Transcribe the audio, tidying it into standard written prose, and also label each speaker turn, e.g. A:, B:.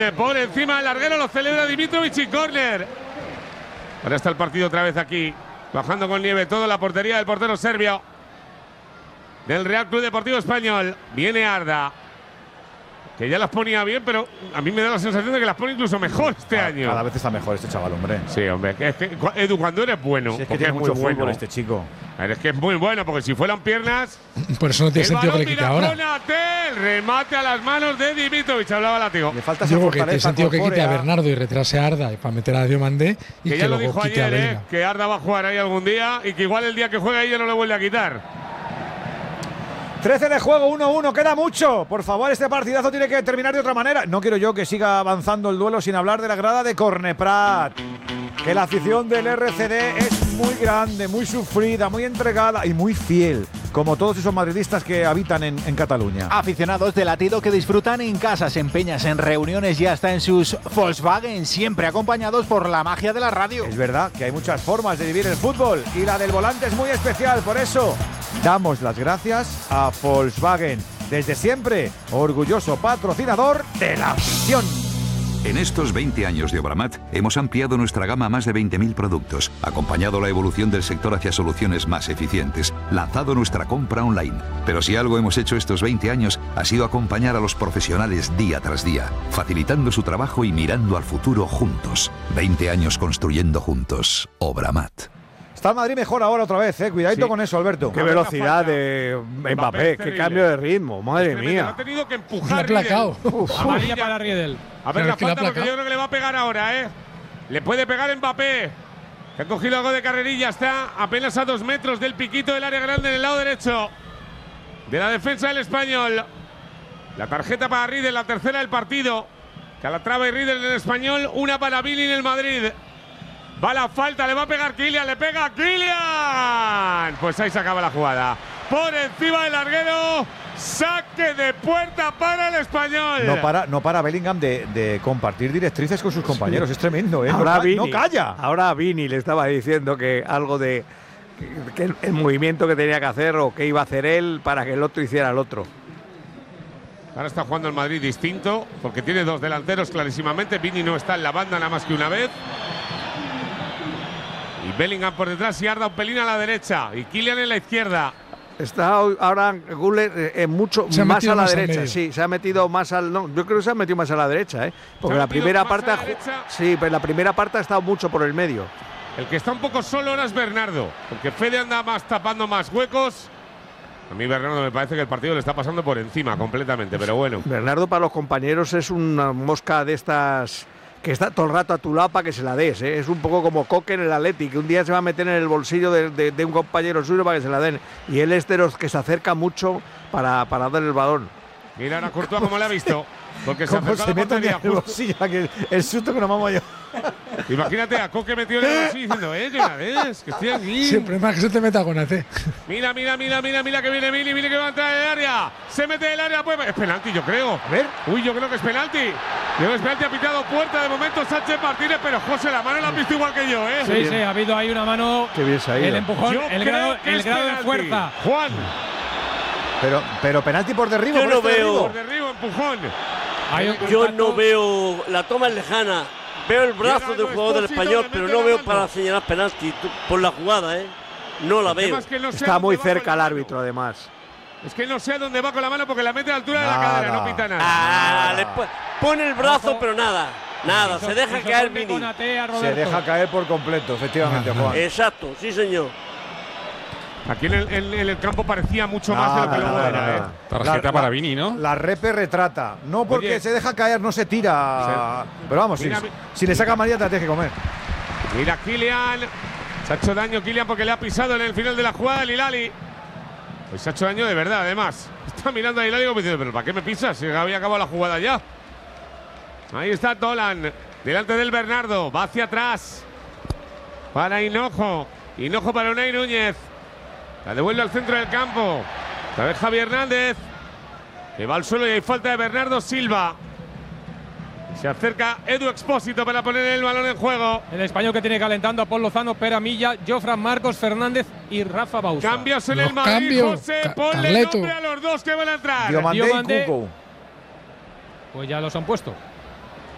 A: Por encima del larguero lo celebra Dimitrovic y córner. Ahora está el partido otra vez aquí. Bajando con nieve todo la portería del portero serbio del Real Club Deportivo Español. Viene Arda, que ya las ponía bien, pero a mí me da la sensación de que las pone incluso mejor este año.
B: Cada vez está mejor este chaval, hombre.
A: Sí, hombre. Es que, Edu, cuando eres bueno,
B: Si es que
A: porque
B: tiene
A: es muy
B: mucho fútbol
A: bueno
B: este chico.
A: Es que es muy bueno, porque si fueran piernas.
C: Por eso no tiene sentido que le quite ahora.
A: El remate a las manos de Dimitrovic, hablaba Látigo.
B: Le falta esa
C: Digo que tiene
B: fortaleza
C: sentido que quite a
B: corpórea.
C: Bernardo y retrase a Arda para meter a Diomandé y
A: Que
C: que
A: ya lo
C: luego
A: dijo
C: quite a
A: ayer,
C: Bellingham.
A: que Arda va a jugar ahí algún día y que igual el día que juega ahí ya no le vuelve a quitar.
B: 13 de juego, 1-1, queda mucho. Por favor, este partidazo tiene que terminar de otra manera. No quiero yo que siga avanzando el duelo sin hablar de la grada de Corneprat. Que la afición del RCD es muy grande, muy sufrida, muy entregada y muy fiel, como todos esos madridistas que habitan en Cataluña.
D: Aficionados de latido que disfrutan en casas, en peñas, en reuniones y hasta en sus Volkswagen, siempre acompañados por la magia de la radio.
B: Es verdad que hay muchas formas de vivir el fútbol y la del volante es muy especial, por eso damos las gracias a Volkswagen. Desde siempre, orgulloso patrocinador de la afición.
E: En estos 20 años de Obramat hemos ampliado nuestra gama a más de 20.000 productos, acompañado la evolución del sector hacia soluciones más eficientes, lanzado nuestra compra online. Pero si algo hemos hecho estos 20 años ha sido acompañar a los profesionales día tras día, facilitando su trabajo y mirando al futuro juntos. 20 años construyendo juntos. Obramat.
B: Está el Madrid mejor ahora otra vez, cuidadito con eso, Alberto.
F: Qué velocidad de Mbappé, qué cambio de ritmo, madre mía.
A: Ha tenido que
C: Le ha
A: empujar.
C: aplacado.
G: Amarilla para Riedel.
A: A ver
C: Pero
A: la
C: es que le ha
A: falta, porque
C: aplacado.
A: yo creo que le va a pegar ahora, Le puede pegar Mbappé, que ha cogido algo de carrerilla. Está apenas a 2 metros del piquito del área grande en el lado derecho de la defensa del Español. La tarjeta para Riedel, la tercera del partido. Calatrava y Riedel en el Español, una para Billy en el Madrid. Va la falta, le va a pegar Kylian, le pega Kylian. Pues ahí se acaba la jugada. Por encima del larguero, saque de puerta para el Español.
B: No para Bellingham de compartir directrices con sus compañeros, es tremendo,
F: Ahora
B: no calla.
F: Ahora a Vini le estaba diciendo que algo de que el movimiento que tenía que hacer o que iba a hacer él para que el otro hiciera el otro.
A: Ahora está jugando el Madrid distinto, porque tiene 2 delanteros clarísimamente. Vini no está en la banda nada más que una vez. Y Bellingham por detrás y Arda un pelín a la derecha. Y Kylian en la izquierda.
F: Está ahora Güler mucho
C: Se ha
F: más
C: metido
F: a la
C: más al
F: derecha.
C: medio.
F: Sí, se ha metido más al. No, yo creo que se ha metido más a la derecha, porque la
A: metido
F: primera
A: más a
F: parte.
A: la derecha.
F: Sí, pero la primera parte ha estado mucho por el medio.
A: El que está un poco solo ahora es Bernardo, porque Fede anda más tapando más huecos. A mí Bernardo me parece que el partido le está pasando por encima completamente, pero bueno.
F: Bernardo para los compañeros es una mosca de estas que está todo el rato a tu lado para que se la des. Es un poco como Coque en el Atleti, que un día se va a meter en el bolsillo de un compañero suyo para que se la den. Y él es de los que se acerca mucho para darle el balón.
A: Mira ahora Courtois cómo le ha visto, porque se
B: Como
A: acerca a
B: se
A: la
B: mete en
A: portería
B: el
A: justo.
B: bolsillo, que el susto que nos vamos yo.
A: Imagínate a Coque metido en el bolsillo diciendo, ¿qué la ves? Que estoy aquí.
C: Siempre más que se te meta con AT.
A: Mira que viene Billy que va a entrar en el área. Se mete en el área, pues es penalti, yo creo.
B: A ver.
A: Uy, yo creo que es penalti. Yo creo que es penalti, ha pitado puerta de momento Sánchez Martínez, pero José, la mano la has visto igual que yo, ¿eh?
G: Sí, ha habido ahí una mano.
F: Qué bien se ha ido.
G: El empujón,
A: Yo
G: el
A: creo
G: grado,
A: que
G: el
A: es
G: grado de
A: penalti.
G: fuerza.
A: Juan,
B: Pero penalti por derribo.
H: Yo
B: por
H: no
B: este derribo.
A: por derribo, empujón.
G: Hay un
H: Yo
G: contacto.
H: no veo, la toma es lejana. Veo el brazo del jugador del Español, pero no veo para señalar penalti por la jugada, No la
A: El tema
H: veo.
A: es que no sé
F: Está
A: dónde
F: muy
A: va con
F: cerca
A: la
F: el
A: mano.
F: árbitro, además.
A: Es que no sé a dónde va con la mano porque la mete a la altura de la
B: Nada.
A: cadera, no pita nada.
H: Pone el brazo, pero nada. Nada, se deja
G: Hizo
H: caer
G: corte
H: Vini.
G: con AT a
B: Se
G: Roberto.
B: deja caer por completo, efectivamente, Juan.
H: Exacto, sí señor.
A: Aquí en el campo parecía mucho más de lo que luego era, ¿eh?
I: Tarjeta para Vini, ¿no?
B: La Repe retrata. No porque
A: Oye.
B: se deja caer, no se tira. Pero vamos,
A: Mira,
B: si le saca amarilla te la tienes que comer.
A: Mira Kylian. Se ha hecho daño Kylian porque le ha pisado en el final de la jugada el Hilali. Pues se ha hecho daño de verdad, además. Está mirando a Hilali como diciendo, pero ¿para qué me pisas? Si había acabado la jugada ya. Ahí está Dolan. Delante del Bernardo. Va hacia atrás. Para Hinojo. Hinojo para Unai Núñez. La devuelve al centro del campo. La vez Javi Hernández. Que va al suelo y hay falta de Bernardo Silva. Se acerca Edu Expósito para poner el balón en juego.
G: El español que tiene calentando a Paul Lozano, Pera Milla, Jofran Marcos Fernández y Rafa Bausa.
A: Cambios en
C: Los
A: el Madrid,
C: cambios,
A: José. Ponle
C: Carleto.
A: nombre a los dos que van a entrar.
B: Diomandé y
G: Diomandé.
B: Cuco.
G: Pues ya los han puesto.